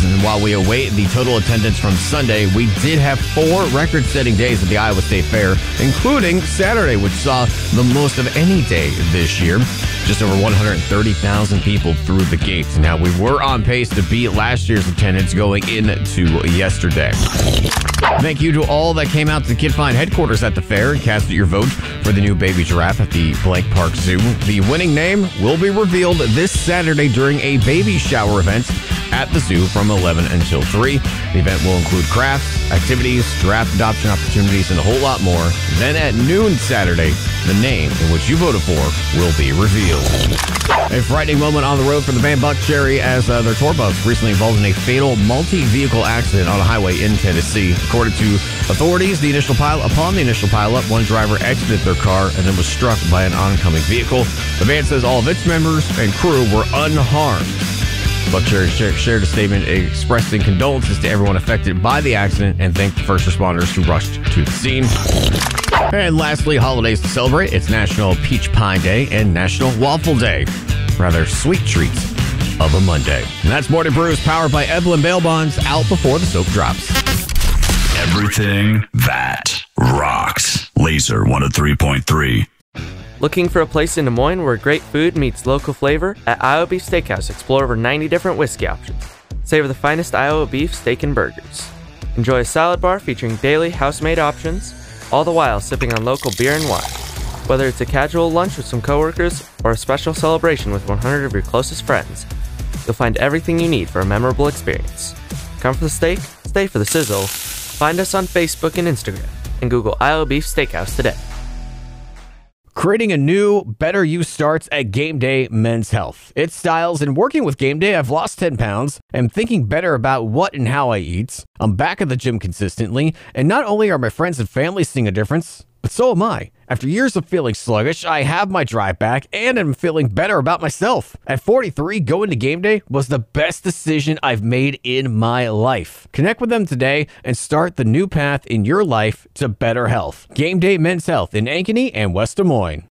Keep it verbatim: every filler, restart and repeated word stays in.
And while we await the total attendance from Sunday, we did have four record-setting days at the Iowa State Fair, including Saturday, which saw the most of any day this year. Just over one hundred thirty thousand people through the gates. Now, we were on pace to beat last year's attendance going into yesterday. Thank you to all that came out to the Kid Find headquarters at the fair and cast your vote for the new baby giraffe at the Blank Park Zoo. The winning name will be revealed this Saturday during a baby shower event at the zoo from eleven until three. The event will include crafts, activities, giraffe adoption opportunities, and a whole lot more. Then at noon Saturday, the name in which you voted for will be revealed. A frightening moment on the road for the band Buckcherry as uh, their tour bus recently involved in a fatal multi-vehicle accident on a highway in Tennessee. According to authorities, the initial pile upon the initial pileup, one driver exited their car and then was struck by an oncoming vehicle. The band says all of its members and crew were unharmed. Buckcherry shared a statement expressing condolences to everyone affected by the accident and thanked the first responders who rushed to the scene. And lastly, holidays to celebrate. It's National Peach Pie Day and National Waffle Day. Rather sweet treats of a Monday. And that's Morning Brews, powered by Evelyn Bail Bonds, out before the soap drops. Everything that rocks. Laser one oh three point three. Looking for a place in Des Moines where great food meets local flavor? At Iowa Beef Steakhouse, explore over ninety different whiskey options. Savor the finest Iowa beef, steak, and burgers. Enjoy a salad bar featuring daily house-made options, all the while sipping on local beer and wine. Whether it's a casual lunch with some coworkers or a special celebration with one hundred of your closest friends, you'll find everything you need for a memorable experience. Come for the steak, stay for the sizzle. Find us on Facebook and Instagram, and Google Iowa Beef Steakhouse today. Creating a new, better you starts at Game Day Men's Health. It's styles, and working with Game Day, I've lost ten pounds. I'm thinking better about what and how I eat. I'm back at the gym consistently, and not only are my friends and family seeing a difference, but so am I. After years of feeling sluggish, I have my drive back, and I'm feeling better about myself. At forty-three, going to Game Day was the best decision I've made in my life. Connect with them today and start the new path in your life to better health. Game Day Men's Health in Ankeny and West Des Moines.